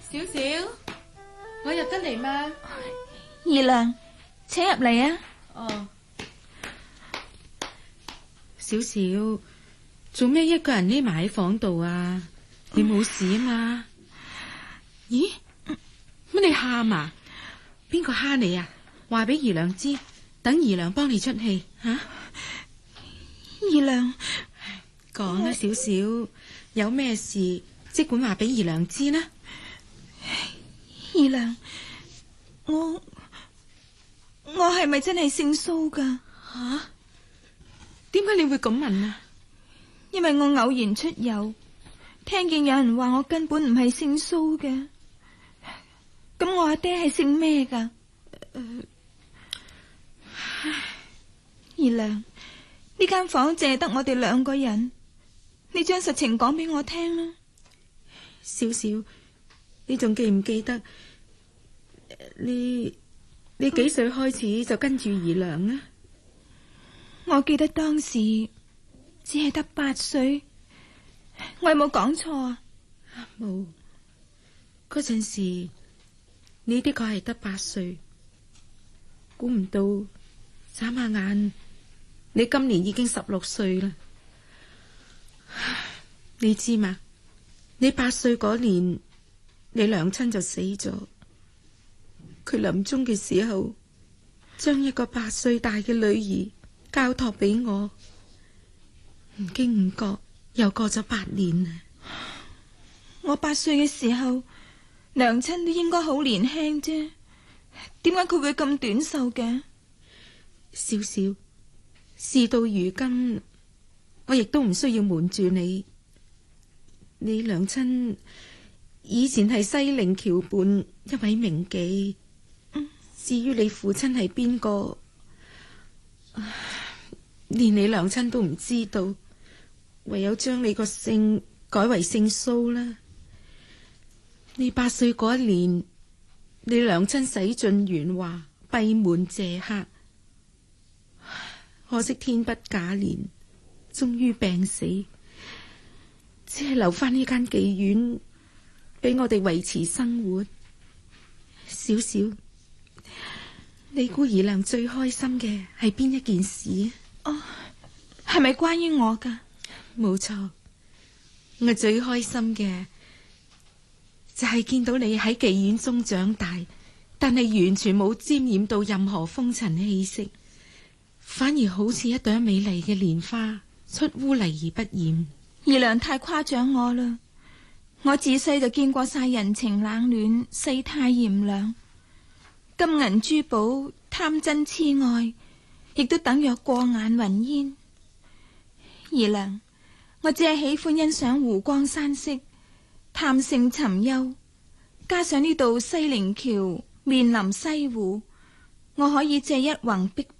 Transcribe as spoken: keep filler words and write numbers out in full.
小小，我入得嚟嗎？ 二娘，請入嚟啊。 哦，小小，做咩一個人匿埋喺房度啊？你冇事啊嘛？咦？乜你喊啊？邊個蝦你啊？話俾二娘知，等二娘幫你出氣吓。啊、 二娘， 講啊，小小，有咩事即管話俾二娘知啦。 二娘，我我係咪真係姓蘇噶？ 吓？點解你會咁問啊？ 因為我偶然出遊，聽見有人話我根本唔係姓蘇嘅。咁我阿爹係姓咩噶？呃、二娘，呢間房淨係得我哋兩個人，你將實情講俾我聽啦。 小小，你仲記唔記得你你幾歲開始就跟住二娘呢？ 我記得當時只係得八歲，我有冇講錯啊？ 冇，嗰陣時你的確係得八歲，估唔到眨下眼你今年已經十六歲啦。你知嘛？你八歲嗰年，你娘親就死咗。佢臨終嘅時候，將一個八歲大嘅女兒交託俾我。唔經唔覺，又過咗八年啦。 我八歲嘅時候，娘親都應該好年輕啫，點解佢會咁短壽嘅？ 小小，事到如今，我亦都唔需要瞞住你。你娘親以前係西寧橋畔一位名妓，嗯、至於你父親係邊個，連你娘親都唔知道，唯有將你個姓改為姓蘇啦。你八歲嗰一年，你娘親洗盡鉛華，閉門謝客，可惜天不假年，終於病死，只係留翻呢間妓院俾我哋維持生活。小小，你估二娘最開心嘅係邊一件事？ 哦，係咪關於我噶？ 冇錯，我最開心嘅就係見到你喺妓院中長大，但係完全冇沾染到任何風塵氣息，反而好似一朵美麗嘅蓮花，出污泥而不染。 二娘太誇獎我啦！我自細就見過晒人情冷暖、世態炎涼，金銀珠寶、貪真痴愛，亦都等若過眼雲煙。二娘，我只係喜歡欣賞湖光山色、探勝尋幽，加上呢度西寧橋面臨西湖，我可以借一橫碧